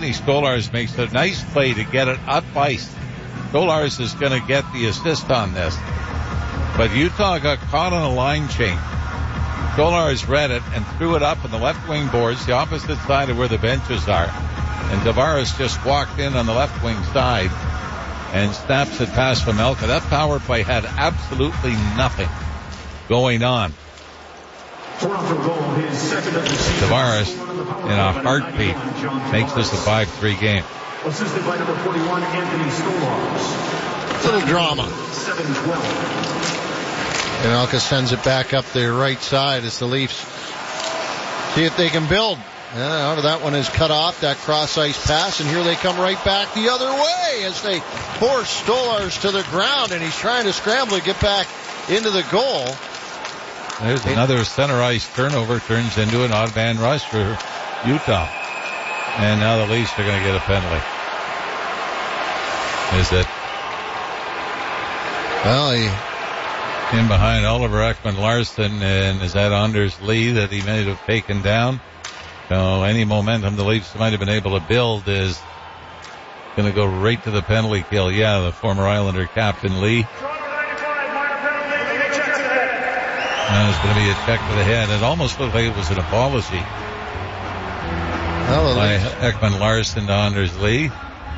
Anthony Stolarz makes a nice play to get it up ice. Stolarz is going to get the assist on this. But Utah got caught on a line change. Stolarz read it and threw it up in the left wing boards, the opposite side of where the benches are. And Tavares just walked in on the left wing side and snaps it past Vejmelka. That power play had absolutely nothing going on. Tavares, in a heartbeat, makes this a 5-3 game. Assisted by number 41, Anthony Stolarz. Little drama. 7-12. Vejmelka sends it back up the right side as the Leafs see if they can build. That one is cut off, that cross-ice pass, and here they come right back the other way as they force Stolarz to the ground, and he's trying to scramble to get back into the goal. There's another center ice turnover, turns into an odd man rush for Utah. And now the Leafs are going to get a penalty. Is it? Well, he in behind Oliver Ekman-Larsson, and is that Anders Lee that he may have taken down? So any momentum the Leafs might have been able to build is going to go right to the penalty kill. Yeah, the former Islander captain Lee. Now there's going to be a check to the head. It almost looked like it was an apology by Ekman-Larsson to Anders Lee.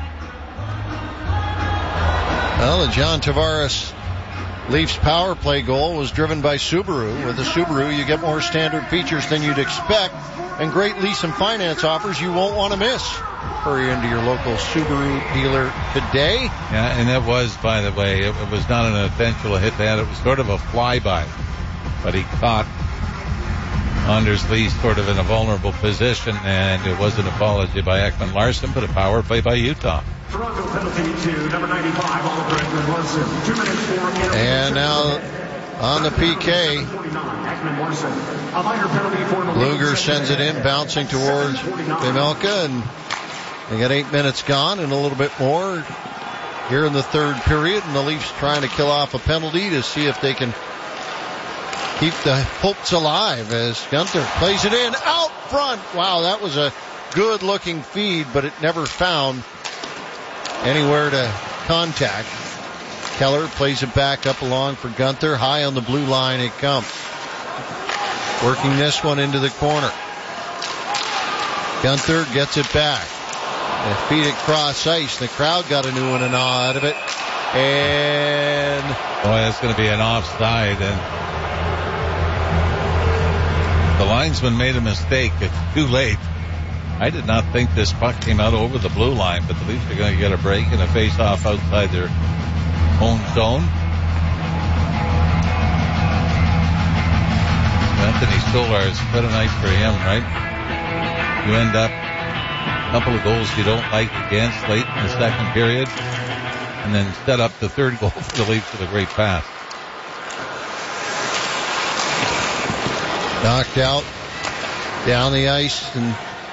Well, the John Tavares Leafs power play goal was driven by Subaru. With the Subaru, you get more standard features than you'd expect, and great lease and finance offers you won't want to miss. Hurry into your local Subaru dealer today. Yeah, and that was, by the way, it was not an intentional hit to head. It was sort of a flyby, but he caught Anders Lee sort of in a vulnerable position, and it was an apology by Ekman-Larsson, but a power play by Utah. Toronto penalty to number 95, Oliver Ekman-Larsson. 2 minutes, 4 minutes. And now on the PK, Luger sends it in, bouncing towards Vejmelka, and they got 8 minutes gone and a little bit more here in the third period, and the Leafs trying to kill off a penalty to see if they can keep the hopes alive as Gunther plays it in out front. Wow, that was a good looking feed, but it never found anywhere to contact. Keller plays it back up along for Gunther. High on the blue line it comes. Working this one into the corner. Gunther gets it back. They feed it cross ice. The crowd got a new one and all out of it. And boy, that's going to be an offside. And the linesman made a mistake. It's too late. I did not think this puck came out over the blue line, but the Leafs are going to get a break and a face-off outside their own zone. Anthony Stolarz, what a night for him, right? You end up a couple of goals you don't like against late in the second period, and then set up the third goal for the Leafs with a great pass. Knocked out down the ice, and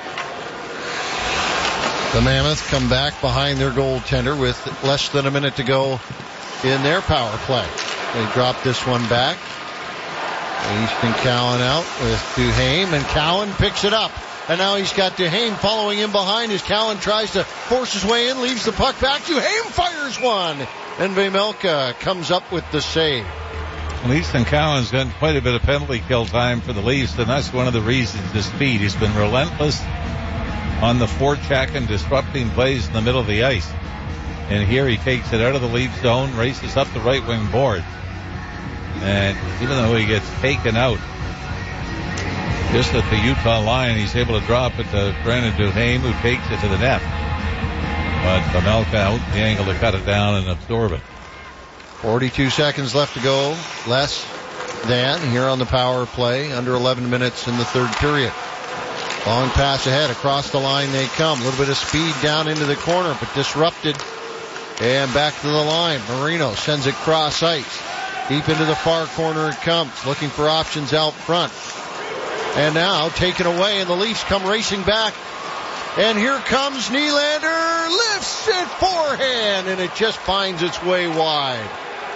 the Mammoth come back behind their goaltender with less than a minute to go in their power play. They drop this one back. Easton Cowan out with Duhaime, and Cowan picks it up. And now he's got Duhaime following him behind as Cowan tries to force his way in, leaves the puck back. Duhaime fires one, and Vejmelka comes up with the save. Well, Easton Cowan's got quite a bit of penalty kill time for the Leafs, and that's one of the reasons, his speed. He's been relentless on the forecheck and disrupting plays in the middle of the ice. And here he takes it out of the Leaf zone, races up the right wing board. And even though he gets taken out just at the Utah line, he's able to drop it to Brandon Duhaime, who takes it to the net. But Vejmelka out the angle to cut it down and absorb it. 42 seconds left to go. Less than here on the power play. Under 11 minutes in the third period. Long pass ahead. Across the line they come. A little bit of speed down into the corner, but disrupted. And back to the line. Marino sends it cross ice. Deep into the far corner it comes. Looking for options out front. And now taken away, and the Leafs come racing back. And here comes Nylander. Lifts it forehand, and it just finds its way wide.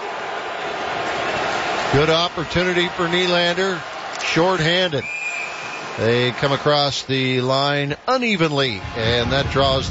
Good opportunity for Nylander. Short-handed. They come across the line unevenly, and that draws